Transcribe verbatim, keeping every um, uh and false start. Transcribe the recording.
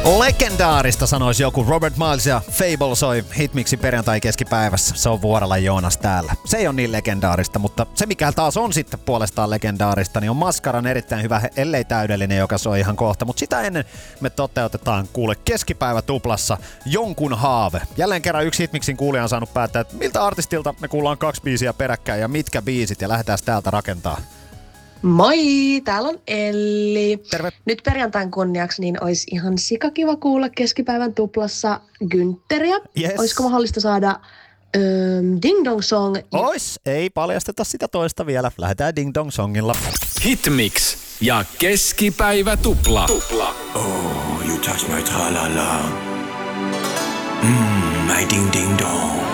Legendaarista sanoisi joku. Robert Miles ja Fable soi Hitmixi perjantai keskipäivässä. Se on Vuorella Joonas täällä. Se ei ole niin legendaarista, mutta se mikä taas on sitten puolestaan legendaarista, niin on Maskaran erittäin hyvä, ellei täydellinen, joka soi ihan kohta. Mutta sitä ennen me toteutetaan kuule keskipäivä tuplassa jonkun haave. Jälleen kerran yksi Hitmixin kuulija on saanut päättää, että miltä artistilta me kuullaan kaksi biisiä peräkkäin ja mitkä biisit, ja lähdetään täältä rakentaa. Moi, täällä on Elli. Terve. Nyt perjantain kunniaksi niin olisi ihan sikakiva kuulla keskipäivän tuplassa Günteriä. Yes. Olisiko mahdollista saada öö, Ding Dong Song? Ois, ei paljasteta sitä toista vielä. Lähdetään Ding Dong Songilla. Hitmix ja keskipäivä tupla. tupla. Oh, you touch my tra-la-la. Mmm, my ding ding dong.